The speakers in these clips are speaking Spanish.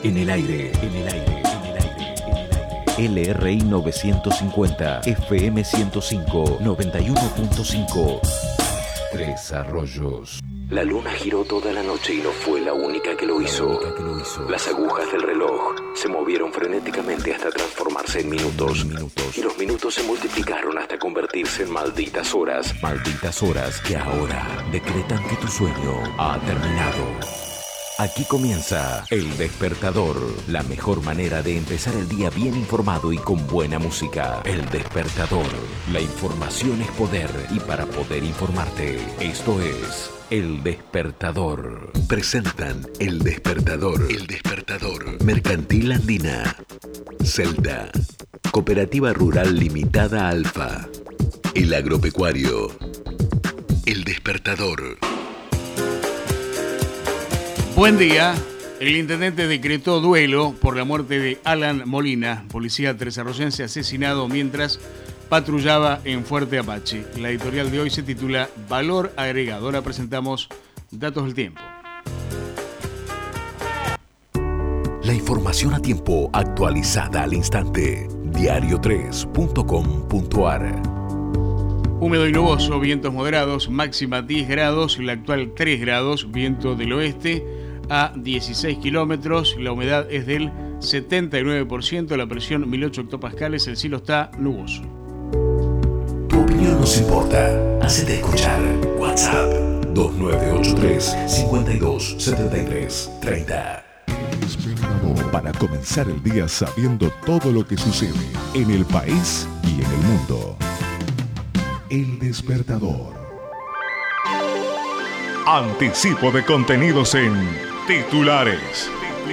En el aire, en el aire, en el aire, en el aire. LRI 950, FM 105, 91.5. Tres Arroyos. La luna giró toda la noche y no fue la única que lo hizo. Las agujas del reloj se movieron frenéticamente hasta transformarse en minutos. Y los minutos se multiplicaron hasta convertirse en malditas horas. Malditas horas que ahora decretan que tu sueño ha terminado. Aquí comienza El Despertador, la mejor manera de empezar el día bien informado y con buena música. El Despertador, la información es poder y para poder informarte, esto es El Despertador. Presentan El Despertador, El Despertador, Mercantil Andina, Celda, Cooperativa Rural Limitada Alfa, El Agropecuario, El Despertador. Buen día. El intendente decretó duelo por la muerte de Alan Molina, policía tresarroyense asesinado mientras patrullaba en Fuerte Apache. La editorial de hoy se titula Valor Agregado. Ahora presentamos datos del tiempo. La información a tiempo actualizada al instante. Diario3.com.ar. Húmedo y nuboso, vientos moderados, máxima 10 grados, la actual 3 grados, viento del oeste a 16 kilómetros, la humedad es del 79%, la presión 1008 hectopascales, el cielo está nuboso. Tu opinión nos importa, hacete escuchar. WhatsApp 2983 52 73 30. Despertador para comenzar el día sabiendo todo lo que sucede en el país y en el mundo. El Despertador. Anticipo de contenidos en titulares.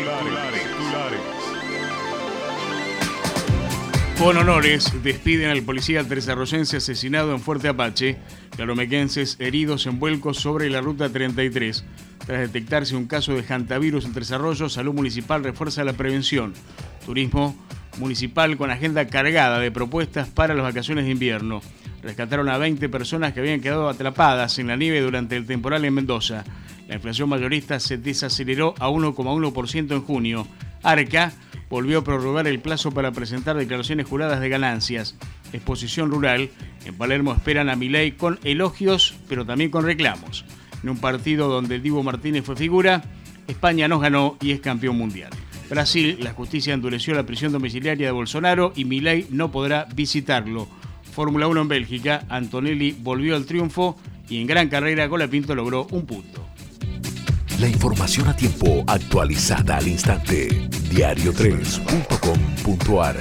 Con honores, despiden al policía tresarroyense asesinado en Fuerte Apache. Claromequenses heridos en vuelcos sobre la ruta 33. Tras detectarse un caso de hantavirus en Tres Arroyos, Salud Municipal refuerza la prevención. Turismo municipal con agenda cargada de propuestas para las vacaciones de invierno. Rescataron a 20 personas que habían quedado atrapadas en la nieve durante el temporal en Mendoza. La inflación mayorista se desaceleró a 1,1% en junio. Arca volvió a prorrogar el plazo para presentar declaraciones juradas de ganancias. Exposición rural. En Palermo esperan a Milei con elogios, pero también con reclamos. En un partido donde Dibu Martínez fue figura, España nos ganó y es campeón mundial. Brasil, la justicia endureció la prisión domiciliaria de Bolsonaro y Milei no podrá visitarlo. Fórmula 1 en Bélgica, Antonelli volvió al triunfo y en gran carrera Colapinto logró un punto. La información a tiempo actualizada al instante. Diario3.com.ar.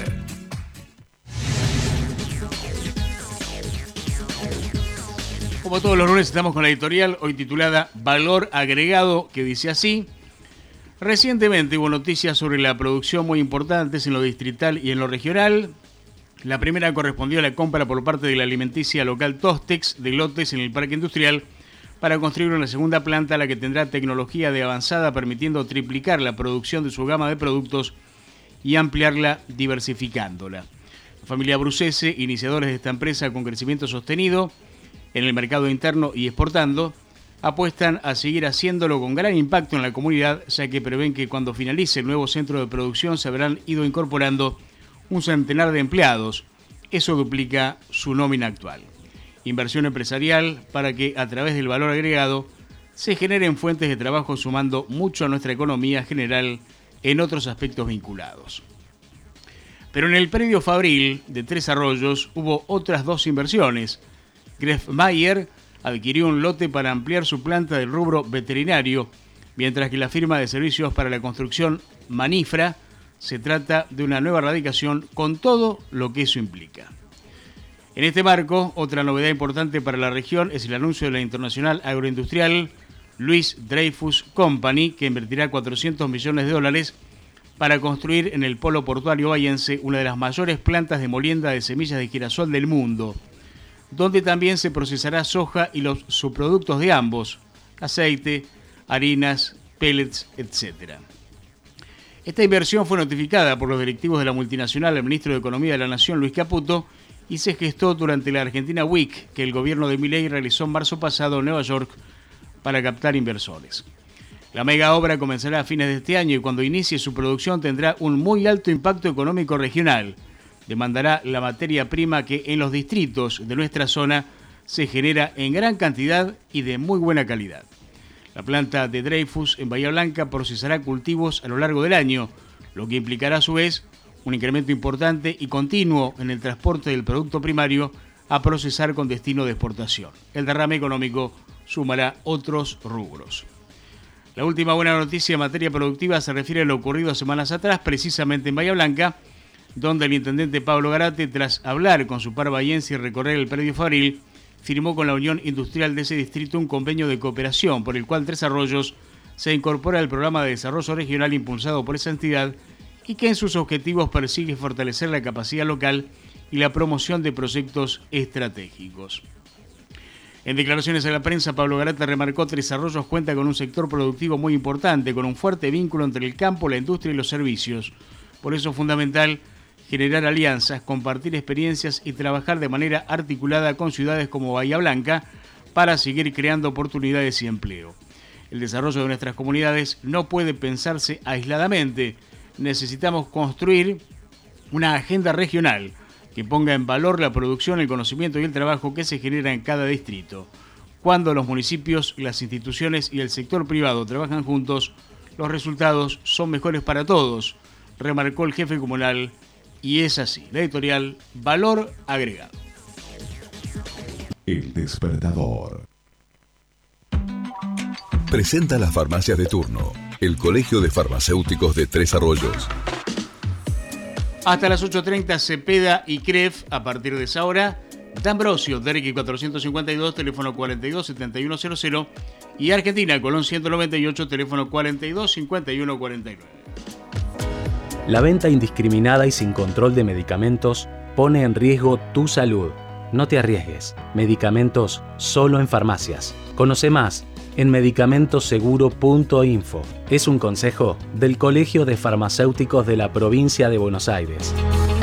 Como todos los lunes estamos con la editorial, hoy titulada Valor Agregado, que dice así. Recientemente hubo noticias sobre la producción muy importantes en lo distrital y en lo regional. La primera correspondió a la compra por parte de la alimenticia local Tostex de lotes en el parque industrial para construir una segunda planta, la que tendrá tecnología de avanzada permitiendo triplicar la producción de su gama de productos y ampliarla diversificándola. La familia Brucese, iniciadores de esta empresa con crecimiento sostenido en el mercado interno y exportando, apuestan a seguir haciéndolo con gran impacto en la comunidad, ya que prevén que cuando finalice el nuevo centro de producción se habrán ido incorporando un centenar de empleados. Eso duplica su nómina actual. Inversión empresarial para que a través del valor agregado se generen fuentes de trabajo sumando mucho a nuestra economía general en otros aspectos vinculados. Pero en el predio Fabril de Tres Arroyos hubo otras dos inversiones. Gref Mayer adquirió un lote para ampliar su planta del rubro veterinario, mientras que la firma de servicios para la construcción Manifra se trata de una nueva radicación con todo lo que eso implica. En este marco, otra novedad importante para la región es el anuncio de la internacional agroindustrial Louis Dreyfus Company, que invertirá $400 millones para construir en el polo portuario bahiense una de las mayores plantas de molienda de semillas de girasol del mundo, donde también se procesará soja y los subproductos de ambos, aceite, harinas, pellets, etc. Esta inversión fue notificada por los directivos de la multinacional al ministro de Economía de la Nación, Luis Caputo, y se gestó durante la Argentina Week que el gobierno de Milei realizó en marzo pasado en Nueva York para captar inversores. La mega obra comenzará a fines de este año y cuando inicie su producción tendrá un muy alto impacto económico regional. Demandará la materia prima que en los distritos de nuestra zona se genera en gran cantidad y de muy buena calidad. La planta de Dreyfus en Bahía Blanca procesará cultivos a lo largo del año, lo que implicará a su vez un incremento importante y continuo en el transporte del producto primario a procesar con destino de exportación. El derrame económico sumará otros rubros. La última buena noticia en materia productiva se refiere a lo ocurrido semanas atrás, precisamente en Bahía Blanca, donde el intendente Pablo Garate, tras hablar con su par bahiense y recorrer el predio Fabril, firmó con la Unión Industrial de ese distrito un convenio de cooperación por el cual Tres Arroyos se incorpora al programa de desarrollo regional impulsado por esa entidad y que en sus objetivos persigue fortalecer la capacidad local y la promoción de proyectos estratégicos. En declaraciones a la prensa, Pablo Garate remarcó que Tres Arroyos cuenta con un sector productivo muy importante, con un fuerte vínculo entre el campo, la industria y los servicios. Por eso es fundamental generar alianzas, compartir experiencias y trabajar de manera articulada con ciudades como Bahía Blanca para seguir creando oportunidades y empleo. El desarrollo de nuestras comunidades no puede pensarse aisladamente. Necesitamos construir una agenda regional que ponga en valor la producción, el conocimiento y el trabajo que se genera en cada distrito. Cuando los municipios, las instituciones y el sector privado trabajan juntos, los resultados son mejores para todos, remarcó el jefe comunal, y es así. La editorial Valor Agregado. El Despertador. Presenta las farmacias de turno, el Colegio de Farmacéuticos de Tres Arroyos. Hasta las 8:30 Cepeda y CREF, a partir de esa hora, D'Ambrosio, Derqui 452, teléfono 427100, y Argentina, Colón 198, teléfono 425149. La venta indiscriminada y sin control de medicamentos pone en riesgo tu salud. No te arriesgues. Medicamentos solo en farmacias. Conoce más en medicamentoseguro.info. Es un consejo del Colegio de Farmacéuticos de la Provincia de Buenos Aires.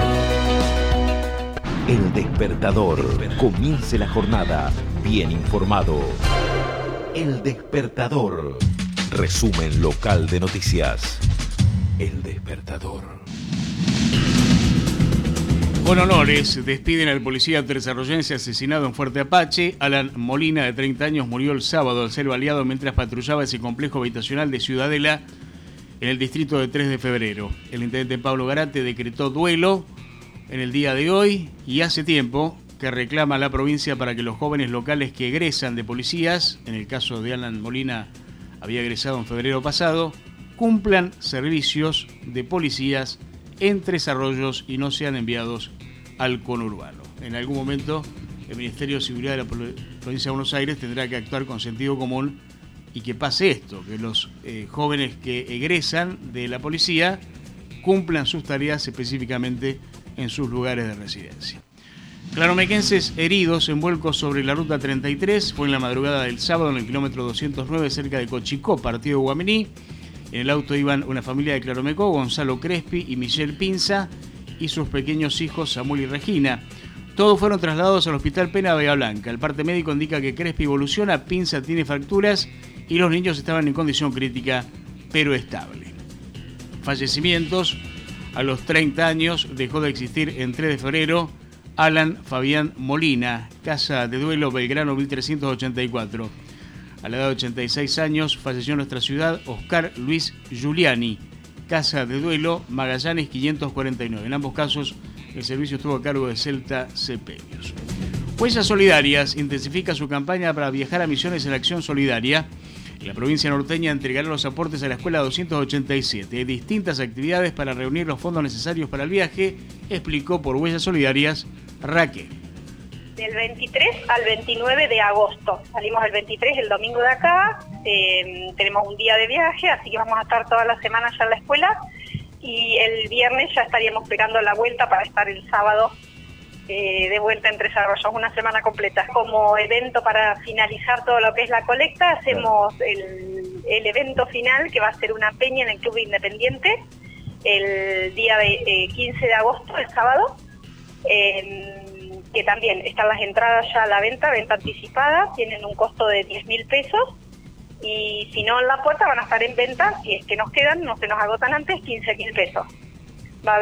El Despertador. Comience la jornada bien informado. El Despertador. Resumen local de noticias. El Despertador. Con honores, despiden al policía tresarroyense asesinado en Fuerte Apache. Alan Molina, de 30 años, murió el sábado al ser baleado mientras patrullaba ese complejo habitacional de Ciudadela en el distrito de 3 de febrero. El intendente Pablo Garate decretó duelo en el día de hoy y hace tiempo que reclama a la provincia para que los jóvenes locales que egresan de policías, en el caso de Alan Molina había egresado en febrero pasado, cumplan servicios de policías en Tres Arroyos y no sean enviados al conurbano. En algún momento el Ministerio de Seguridad de la Provincia de Buenos Aires tendrá que actuar con sentido común y que pase esto, que los jóvenes que egresan de la policía cumplan sus tareas específicamente en sus lugares de residencia. Claromequenses heridos en vuelcos sobre la ruta 33, fue en la madrugada del sábado en el kilómetro 209 cerca de Cochicó, partido de Guaminí. En el auto iban una familia de Claromecó, Gonzalo Crespi y Michelle Pinza, y sus pequeños hijos Samuel y Regina. Todos fueron trasladados al Hospital Pena de Bahía Blanca. El parte médico indica que Crespi evoluciona, Pinza tiene fracturas y los niños estaban en condición crítica, pero estable. Fallecimientos. A los 30 años dejó de existir en 3 de febrero Alan Fabián Molina, Casa de Duelo, Belgrano 1384. A la edad de 86 años falleció en nuestra ciudad Oscar Luis Giuliani, Casa de Duelo, Magallanes 549. En ambos casos el servicio estuvo a cargo de Celta Cepelios. Huellas Solidarias intensifica su campaña para viajar a Misiones en Acción Solidaria. La provincia norteña entregará los aportes a la Escuela 287. Hay distintas actividades para reunir los fondos necesarios para el viaje, explicó por Huellas Solidarias Raquel. Del 23 al 29 de agosto. Salimos el 23, el domingo de acá. Tenemos un día de viaje, así que vamos a estar toda la semana ya en la escuela. Y el viernes ya estaríamos pegando la vuelta para estar el sábado de vuelta en Tres Arroyos, una semana completa. Como evento para finalizar todo lo que es la colecta, hacemos el evento final, que va a ser una peña en el Club Independiente, el día de 15 de agosto, el sábado. Que también están las entradas ya a la venta anticipada, tienen un costo de 10.000 pesos y si no en la puerta van a estar en venta, si es que nos quedan, no se nos agotan antes, 15.000 pesos.